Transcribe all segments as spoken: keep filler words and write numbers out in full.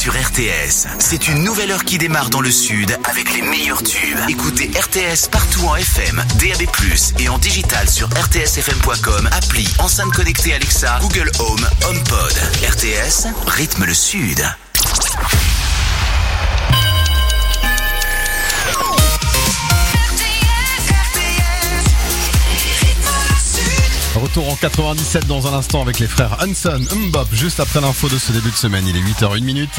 sur R T S. C'est une nouvelle heure qui démarre dans le sud avec les meilleurs tubes. Écoutez R T S partout en F M, D A B plus, et en digital sur r t s f m point com, appli, enceinte connectée Alexa, Google Home, HomePod. R T S, rythme le sud. Retour en quatre-vingt-dix-sept dans un instant avec les frères Hanson, Mbop, juste après l'info de ce début de semaine. Il est huit heures une minute.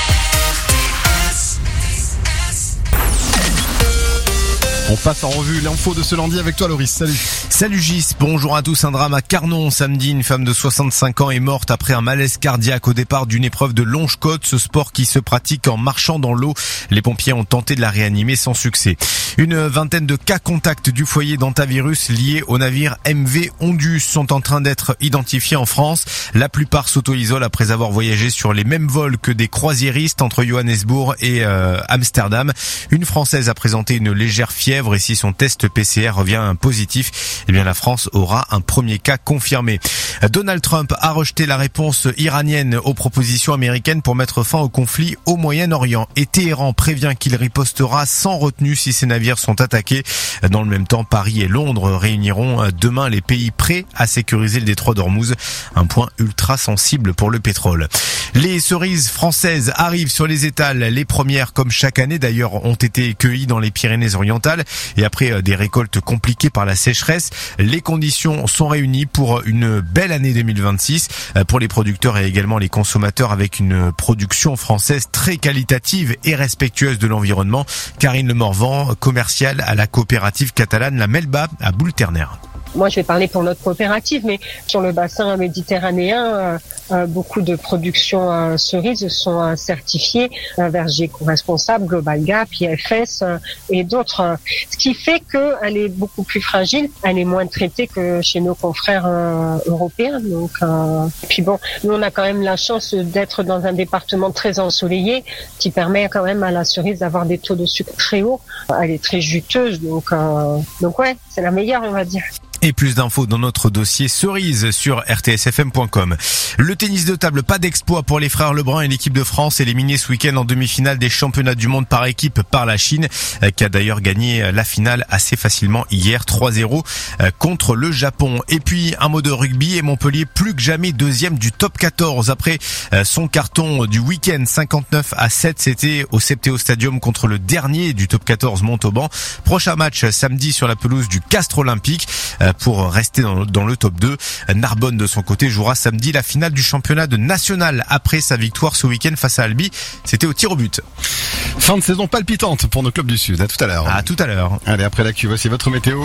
On passe en revue l'info de ce lundi avec toi, Loris. Salut. Salut Gis, bonjour à tous. Un drame à Carnon samedi. Une femme de soixante-cinq ans est morte après un malaise cardiaque au départ d'une épreuve de longe-côte, ce sport qui se pratique en marchant dans l'eau. Les pompiers ont tenté de la réanimer sans succès. Une vingtaine de cas contacts du foyer d'hantavirus liés au navire M V Ondus sont en train d'être identifiés en France. La plupart s'auto-isolent après avoir voyagé sur les mêmes vols que des croisiéristes entre Johannesburg et euh, Amsterdam. Une Française a présenté une légère fièvre et si son test P C R revient positif, eh bien la France aura un premier cas confirmé. Donald Trump a rejeté la réponse iranienne aux propositions américaines pour mettre fin au conflit au Moyen-Orient et Téhéran prévient qu'il ripostera sans retenue si ses navires sont attaqués. Dans le même temps, Paris et Londres réuniront demain les pays prêts à sécuriser le détroit d'Ormuz, un point ultra sensible pour le pétrole. Les cerises françaises arrivent sur les étals. Les premières, comme chaque année d'ailleurs, ont été cueillies dans les Pyrénées-Orientales. Et après des récoltes compliquées par la sécheresse, les conditions sont réunies pour une belle année deux mille vingt-six pour les producteurs et également les consommateurs, avec une production française très qualitative et respectueuse de l'environnement. Karine Le Morvan, commerciale à la coopérative catalane La Melba à Boulterner. Moi, je vais parler pour notre coopérative, mais sur le bassin méditerranéen, euh, euh, beaucoup de productions euh, cerises sont euh, certifiées euh, Verger éco-responsable, Global Gap, I F S euh, et d'autres. Euh, ce qui fait qu'elle est beaucoup plus fragile, elle est moins traitée que chez nos confrères euh, européens. Donc, euh, puis bon, nous on a quand même la chance d'être dans un département très ensoleillé, qui permet quand même à la cerise d'avoir des taux de sucre très hauts. Elle est très juteuse, donc euh, donc ouais, c'est la meilleure, on va dire. Et plus d'infos dans notre dossier cerise sur r t s f m point com. Le tennis de table, pas d'exploit pour les frères Lebrun et l'équipe de France éliminée ce week-end en demi-finale des championnats du monde par équipe par la Chine, qui a d'ailleurs gagné la finale assez facilement hier trois zéro contre le Japon. Et puis un mot de rugby et Montpellier plus que jamais deuxième du top quatorze après son carton du week-end cinquante-neuf à sept. C'était au Septéo Stadium contre le dernier du top quatorze, Montauban. Prochain match samedi sur la pelouse du Castres Olympique. Pour rester dans, dans le top deux, Narbonne de son côté jouera samedi la finale du championnat de national après sa victoire ce week-end face à Albi. C'était au tir au but. Fin de saison palpitante pour nos clubs du Sud. À tout à l'heure. À tout à l'heure. Allez, après l'actu, voici votre météo.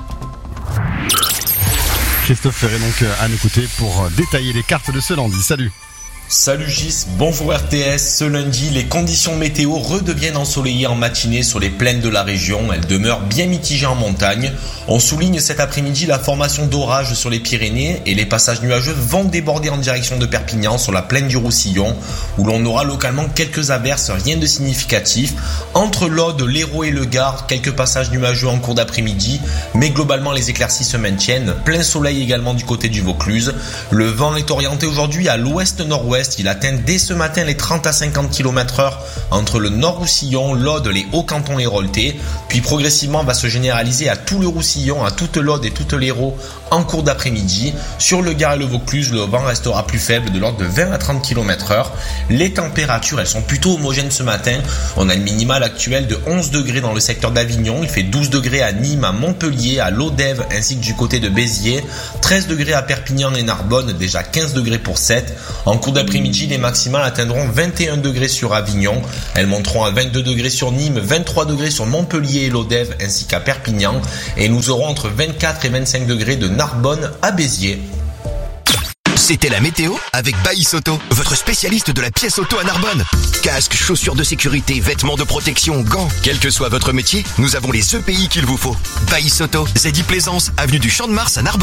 Christophe Ferré donc à nous écouter pour détailler les cartes de ce lundi. Salut. Salut Gis, bonjour R T S. Ce lundi, les conditions météo redeviennent ensoleillées en matinée sur les plaines de la région. Elles demeurent bien mitigées en montagne. On souligne cet après-midi la formation d'orages sur les Pyrénées et les passages nuageux vont déborder en direction de Perpignan sur la plaine du Roussillon où l'on aura localement quelques averses, rien de significatif. Entre l'Aude, l'Hérault et le Gard, quelques passages nuageux en cours d'après-midi, mais globalement les éclaircies se maintiennent. Plein soleil également du côté du Vaucluse. Le vent est orienté aujourd'hui à l'ouest-nord-ouest. Il atteint dès ce matin les trente à cinquante kilomètres heure entre le Nord-Roussillon, l'Aude, les Hauts-Cantons et Rolleté, puis progressivement va se généraliser à tout le Roussillon, à toute l'Aude et toute l'Hérault en cours d'après-midi. Sur le Gard et le Vaucluse, le vent restera plus faible de l'ordre de vingt à trente kilomètres heure. Les températures, elles sont plutôt homogènes ce matin. On a une minimale actuelle de onze degrés dans le secteur d'Avignon, il fait douze degrés à Nîmes, à Montpellier, à Lodève ainsi que du côté de Béziers, treize degrés à Perpignan et Narbonne, déjà quinze degrés pour Sète. En cours d'après-midi, les maximales atteindront vingt et un degrés sur Avignon. Elles monteront à vingt-deux degrés sur Nîmes, vingt-trois degrés sur Montpellier et Lodève ainsi qu'à Perpignan. Et nous aurons entre vingt-quatre et vingt-cinq degrés de Narbonne à Béziers. C'était la météo avec Baïs Auto, votre spécialiste de la pièce auto à Narbonne. Casque, chaussures de sécurité, vêtements de protection, gants. Quel que soit votre métier, nous avons les E P I qu'il vous faut. Baïs Auto, Zedi Plaisance, avenue du Champ de Mars à Narbonne.